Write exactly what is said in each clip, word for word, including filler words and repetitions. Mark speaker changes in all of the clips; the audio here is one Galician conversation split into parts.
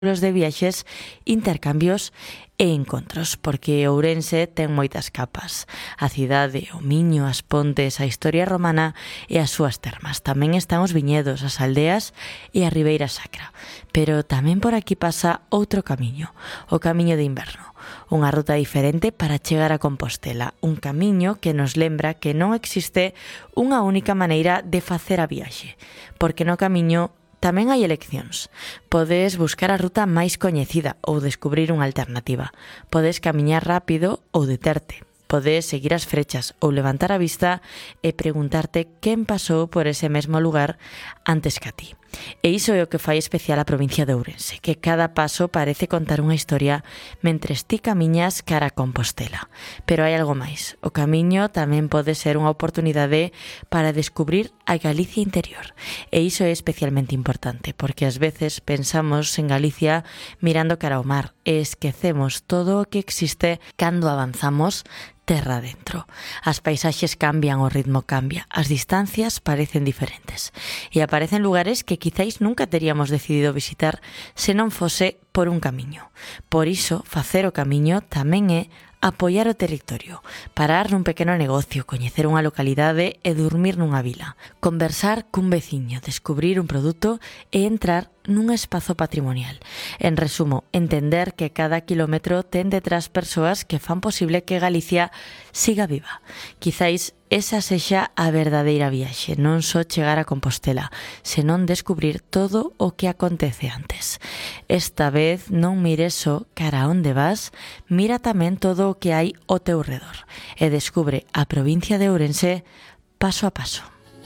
Speaker 1: de viaxes, intercambios e encontros, porque Ourense ten moitas capas. A cidade, o Miño, as pontes, a historia romana e as súas termas. Tamén están os viñedos, as aldeas e a Ribeira Sacra. Pero tamén por aquí pasa outro camiño, o camiño de inverno. Unha ruta diferente para chegar a Compostela, un camiño que nos lembra que non existe unha única maneira de facer a viaxe, porque no camiño tamén hai eleccións. Podes buscar a ruta máis coñecida ou descubrir unha alternativa. Podes camiñar rápido ou deterte. Podes seguir as frechas ou levantar a vista e preguntarte quen pasou por ese mesmo lugar antes que a ti. E iso é o que fai especial a provincia de Ourense, que cada paso parece contar unha historia mentres ti camiñas cara a Compostela. Pero hai algo máis. O camiño tamén pode ser unha oportunidade para descubrir a Galicia interior. E iso é especialmente importante, porque ás veces pensamos en Galicia mirando cara ao mar e esquecemos todo o que existe cando avanzamos terra dentro. As paisaxes cambian, o ritmo cambia, as distancias parecen diferentes e aparecen lugares que quizáis nunca teríamos decidido visitar se non fose por un camiño. Por iso, facer o camiño tamén é apoiar o territorio, parar nun pequeno negocio, coñecer unha localidade e dormir nunha vila, conversar cun veciño, descubrir un produto e entrar nun espazo patrimonial. En resumo, entender que cada kilómetro ten detrás persoas que fan posible que Galicia siga viva. Quizáis esa sexa a verdadeira viaxe, non só chegar a Compostela, senón descubrir todo o que acontece antes. Esta vez non mires só cara a onde vas, mira tamén todo o que hai ao teu redor e descubre a provincia de Ourense paso a paso.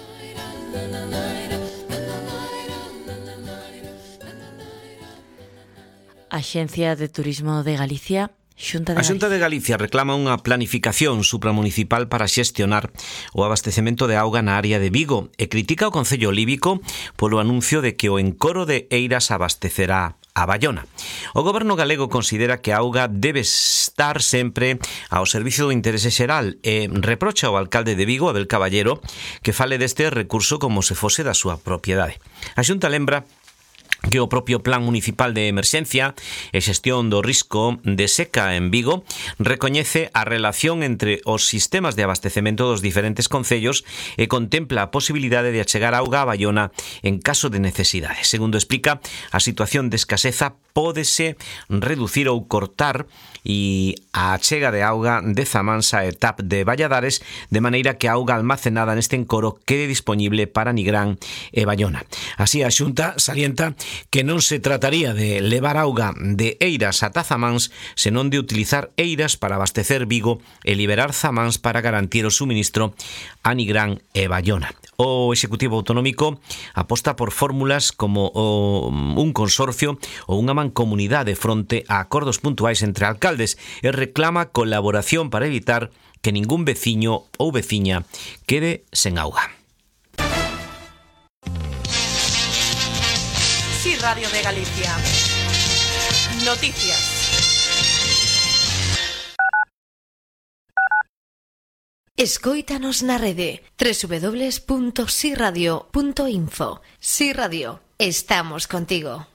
Speaker 1: Axencia de Turismo de Galicia, Xunta de
Speaker 2: A Xunta de Galicia reclama unha planificación supramunicipal para xestionar o abastecemento de auga na área de Vigo e critica o Concello Líbico polo anuncio de que o encoro de Eiras abastecerá a Baiona. O goberno galego considera que a auga debe estar sempre ao servicio do interese xeral e reprocha ao alcalde de Vigo, Abel Caballero, que fale deste recurso como se fose da súa propiedade. A Xunta lembra que o propio Plan Municipal de Emerxencia e Xestión do Risco de Seca en Vigo recoñece a relación entre os sistemas de abastecemento dos diferentes concellos e contempla a posibilidade de achegar auga a Baiona en caso de necesidade. Segundo explica, a situación de escaseza pódese reducir ou cortar e a achega de auga de Zamansa e Tap de Valladares de maneira que a auga almacenada neste encoro quede disponible para Nigrán e Baiona. Así, a Xunta salienta que non se trataría de levar auga de Eiras ata Zamáns, senón de utilizar Eiras para abastecer Vigo e liberar Zamáns para garantir o suministro a Nigrán e Baiona. O Executivo Autonómico aposta por fórmulas como o, un consorcio ou unha mancomunidade fronte a acordos puntuais entre alcaldes e reclama colaboración para evitar que ningún veciño ou veciña quede sen auga.
Speaker 3: Sí, Radio de Galicia. Noticias.
Speaker 4: Escóitanos na rede doble u doble u doble u punto si radio punto info. Si Radio, estamos contigo.